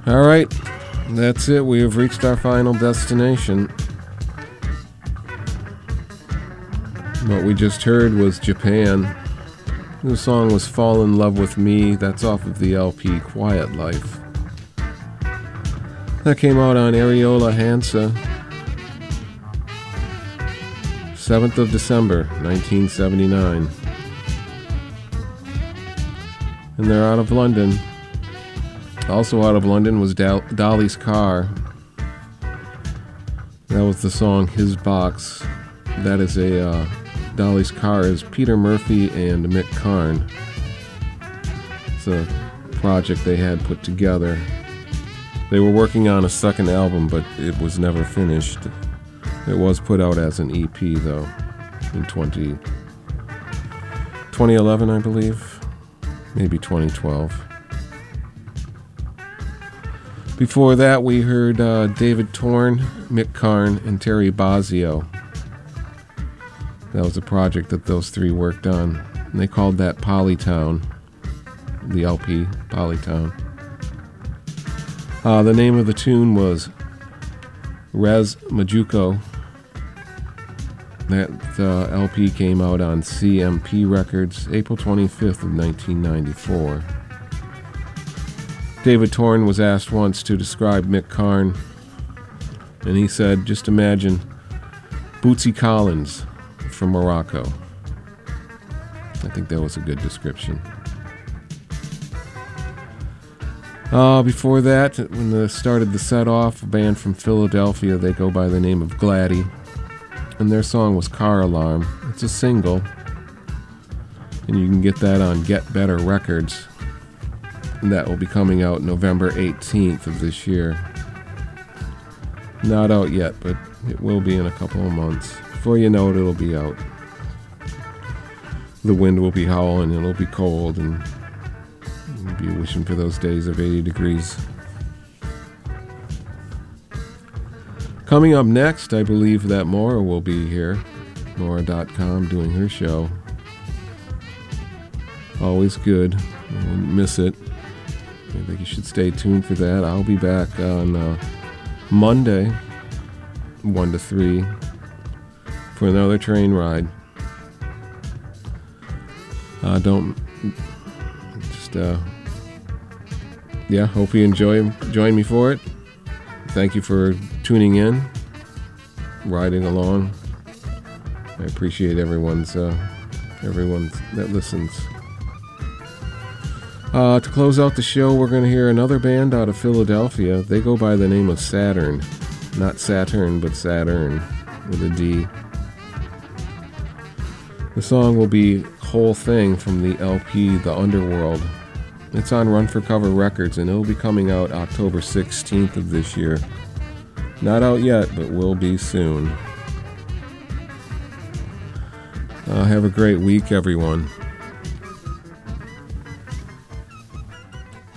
All right, that's it. We have reached our final destination. What we just heard was Japan. The song was Fall in Love with Me. That's off of the LP Quiet Life. That came out on Areola Hansa, 7th of December, 1979. And they're out of London. Also out of London was Dolly's Car. That was the song His Box. That is a Dolly's Car is Peter Murphy and Mick Karn. It's a project they had put together. They were working on a second album, but it was never finished. It was put out as an EP, though, in 2011, I believe. Maybe 2012. Before that, we heard David Torn, Mick Karn, and Terry Bozzio. That was a project that those three worked on. And they called that Polytown, the LP, Polytown. The name of the tune was Res Majuko. That LP came out on CMP Records, April 25th of 1994. David Torn was asked once to describe Mick Karn, and he said, just imagine Bootsy Collins from Morocco. I think that was a good description. Before that, when they started the set off, a band from Philadelphia, they go by the name of Gladdy, and their song was Car Alarm. It's a single, and you can get that on Get Better Records, and that will be coming out November 18th of this year. Not out yet, but it will be in a couple of months. Before you know it, it'll be out. The wind will be howling, and it'll be cold, and you'll be wishing for those days of 80 degrees. Coming up next, I believe that Maura will be here. Maura.com doing her show. Always good. I wouldn't miss it. I think you should stay tuned for that. I'll be back on Monday, 1 to 3, for another train ride. Hope you join me for it. Thank you for tuning in, riding along. I appreciate everyone that listens. To close out the show, we're going to hear another band out of Philadelphia. They go by the name of Saturn. Not Saturn, but Saturn with a D. The song will be Whole Thing from the LP The Underworld. It's on Run for Cover Records, and it'll be coming out October 16th of this year. Not out yet, but will be soon. Have a great week, everyone.